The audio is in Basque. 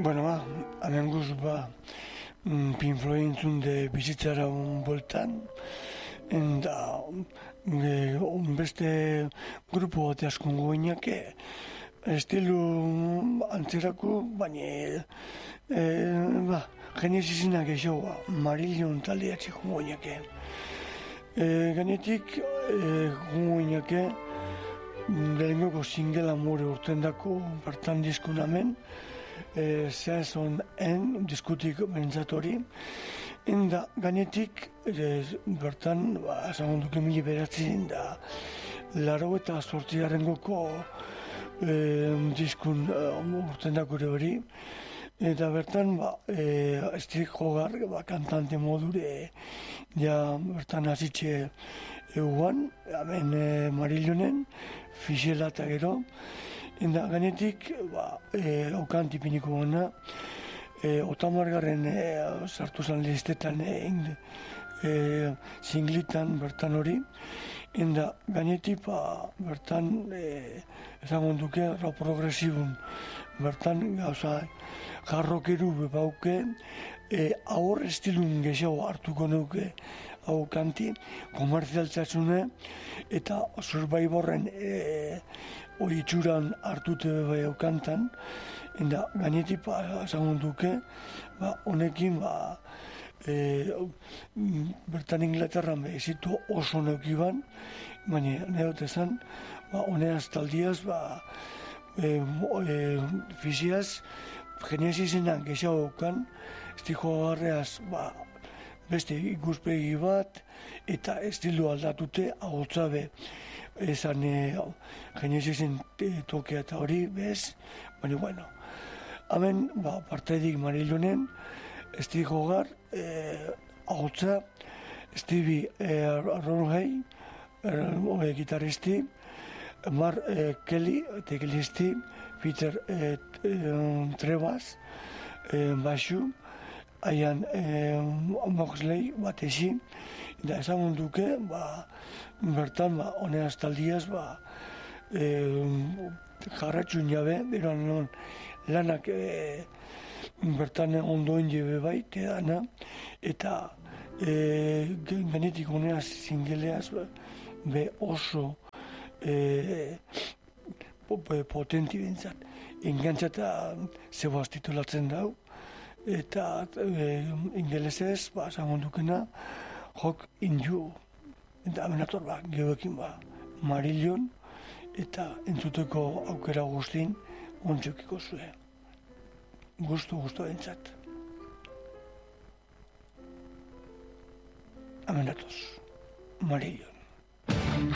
Bueno, hemen guz, Pink Floyd entzunde bizitzara bueltan, eta beste grupo bate askongo gineake, estilu antzerako, baina Genesisenak eixo, Marillion taldea txekongo gineake. Gainetik, gongo gineake, lehenengoko single Amore urten dako, bertan diskun hemen, zehazon diskutik bentsatori. Enda gainetik, bertan, esan duke mili beratzen da, laro eta sortziaren goko diskun urten dako hori. Eta bertan, Steve Hogarth, kantante modure, ja bertan hasitxe eguan, hemen Marillionen, Fixela eta gero. Eta gainetik, okan tipiniko gana, Otamargarren sartu zan listetan singlitan bertan hori. Eta gainetik, bertan, ezagun duke, rock progresibun, bertan, gauza, jarrokeru bauke, aur estilun gehiago hartuko nuke hau kanti, komerzialtasune, eta Survivorren itxuran hartute bai hau kantan, eta gainetik ezagun duke, honekin, bertan Inglaterran behizitu oso neukiban, baina neot ezan, honeaz taldiaz, fiziaz, Genesisenak gehiago okan, estiko garreaz, beste ikuspegi bat, eta estilu aldatute, ahotzabe, esan Genesisen tokea eta hori, bez, baina, bueno. Hemen, partaidik Marillonen, estiko gar, ahotza, Stevie Ronhey, gitaristi, Mark Kelly, teklisti, Peter Trebas, Baixu, Ian Moxley, batezi, eta ezagun duke, bertan, honeaz taldiaz, jarratxun jabe, beran lanak bertan ondoen jebe bai, eta genetik honeaz zingeleaz, oso potenti bintzat. Engantzata zeboaz titulatzen dau, eta ingelesez, esango dukena, Rock in You. Eta amenator, geoekin, Marillion, eta entzuteko aukera guztin, ontxokiko zuen. Gustu bintzat. Amenatoz, Marillion.